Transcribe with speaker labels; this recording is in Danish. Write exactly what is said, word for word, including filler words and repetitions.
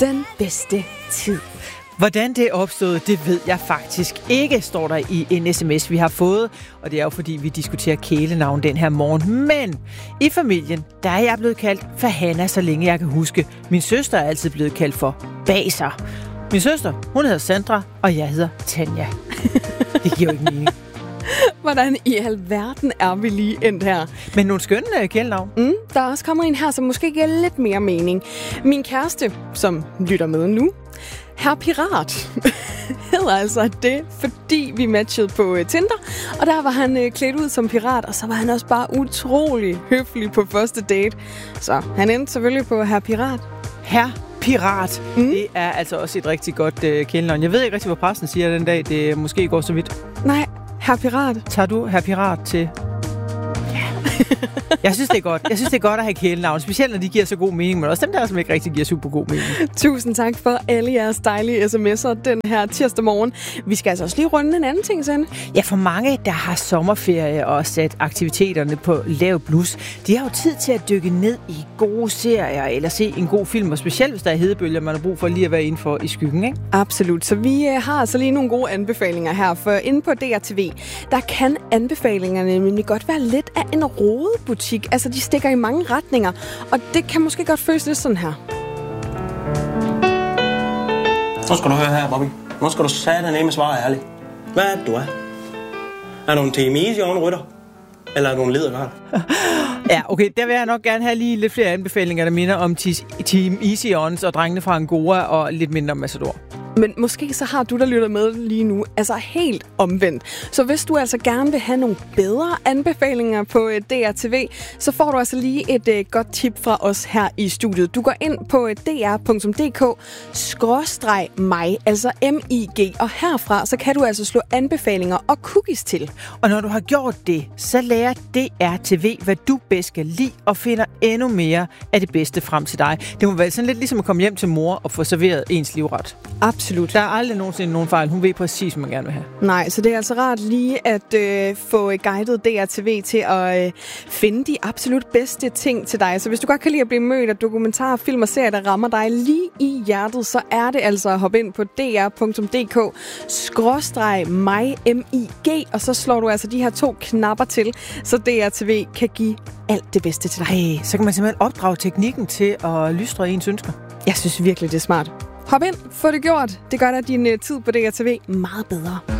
Speaker 1: den bedste tid.
Speaker 2: Hvordan det er opstået, det ved jeg faktisk ikke, står der i en sms, vi har fået. Og det er jo fordi, vi diskuterer kælenavn den her morgen. Men i familien, der er jeg blevet kaldt for Hanna, så længe jeg kan huske. Min søster er altid blevet kaldt for Baser. Min søster, hun hedder Sandra, og jeg hedder Tanja. Det giver jo ikke mening.
Speaker 1: Hvordan i alverden er vi lige endt her?
Speaker 2: Men nogle skønne kælenavn.
Speaker 1: Mm, der er også kommet en her, som måske giver lidt mere mening. Min kæreste, som lytter med nu, Herr Pirat, hedder altså det, fordi vi matchede på uh, Tinder. Og der var han uh, klædt ud som pirat, og så var han også bare utrolig høflig på første date. Så han endte selvfølgelig på Herr Pirat.
Speaker 2: Herr Pirat. Mm. Det er altså også et rigtig godt uh, kælenavn. Jeg ved ikke rigtig, hvad pressen siger den dag. Det måske går så vidt.
Speaker 1: Nej, Herr Pirat.
Speaker 2: Tager du Herr Pirat til... Jeg synes, det er godt. Jeg synes, det er godt at have kælenavn, specielt når de giver så god mening, men også dem der, som ikke rigtig giver super god mening.
Speaker 1: Tusind tak for alle jeres dejlige sms'er den her tirsdag morgen. Vi skal altså også lige runde en anden ting, Sande.
Speaker 2: Ja, for mange, der har sommerferie og sat aktiviteterne på lav blus, de har jo tid til at dykke ned i gode serier eller se en god film, og specielt hvis der er hedebølger, man har brug for lige at være indenfor i skyggen, ikke?
Speaker 1: Absolut. Så vi har altså lige nogle gode anbefalinger her, for inde på D R T V, der kan anbefalingerne nemlig godt være lidt af en rodebutik. Altså, de stikker i mange retninger, og det kan måske godt føles lidt sådan her.
Speaker 3: Nu skal du høre her, Bobby. Nu skal du sætte ned med svare ærligt. Hvad er det, du er? Er du en Team Easy og en rytter? Eller er du en ledergard?
Speaker 2: Ja, okay, der vil jeg nok gerne have lige lidt flere anbefalinger, der minder om Team Easy Ons og drengene fra Angora og lidt mindre om Matador.
Speaker 1: Men måske så har du, der lytter med lige nu, altså helt omvendt. Så hvis du altså gerne vil have nogle bedre anbefalinger på D R T V, så får du altså lige et uh, godt tip fra os her i studiet. Du går ind på d r punktum d k skråstreg mig, altså M I G, og herfra så kan du altså slå anbefalinger og cookies til.
Speaker 2: Og når du har gjort det, så lærer D R T V, hvad du bedst kan lide, og finder endnu mere af det bedste frem til dig. Det må være sådan lidt ligesom at komme hjem til mor og få serveret ens livret.
Speaker 1: Absolut.
Speaker 2: Der er aldrig nogensinde nogen fejl. Hun ved præcis, hvad man gerne vil have.
Speaker 1: Nej, så det er altså rart lige at øh, få guidet D R T V til at øh, finde de absolut bedste ting til dig. Så hvis du godt kan lide at blive mødt af dokumentarer, film og serier, der rammer dig lige i hjertet, så er det altså at hoppe ind på d r punktum d k skråstreg mig, M I G, og så slår du altså de her to knapper til, så D R T V kan give alt det bedste til dig.
Speaker 2: Ej, så kan man simpelthen opdrage teknikken til at lystre ens ønsker.
Speaker 1: Jeg synes virkelig, det er smart. Hop ind, få det gjort. Det gør da din tid på D R T V meget bedre.